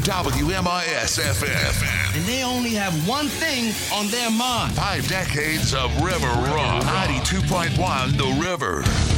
WMIS FM. And they only have one thing on their mind. 5 decades of River Rock. 92.1 The River.